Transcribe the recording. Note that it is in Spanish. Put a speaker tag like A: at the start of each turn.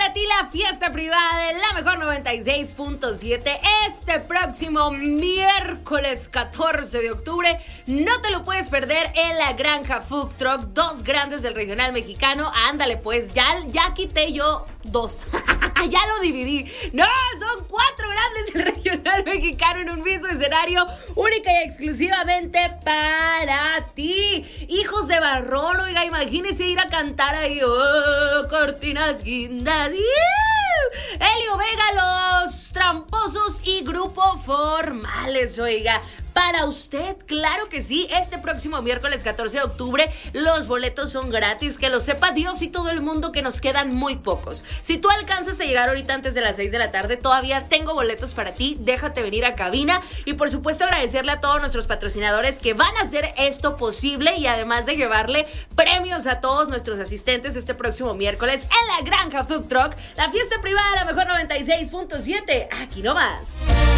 A: para ti la fiesta privada de la mejor 96.7 este próximo miércoles 14 de octubre. No te lo puedes perder en la Granja Food Truck, dos grandes del regional mexicano. Ándale pues, ya quité yo dos. Ya lo dividí. No, son 4 grandes del regional mexicano en un mismo escenario, única y exclusivamente para ti. Hijos de Barrón, oiga, imagínese ir a cantar ahí, cortinas guindas. Elio Vega, Los Tramposos y Grupo Formales, oiga. Para usted, claro que sí, este próximo miércoles 14 de octubre los boletos son gratis, que lo sepa Dios y todo el mundo que nos quedan muy pocos. Si tú alcanzas a llegar ahorita antes de las 6 de la tarde, todavía tengo boletos para ti, déjate venir a cabina y por supuesto agradecerle a todos nuestros patrocinadores que van a hacer esto posible y además de llevarle premios a todos nuestros asistentes este próximo miércoles en la Granja Food Truck, la fiesta privada de la mejor 96.7, aquí nomás.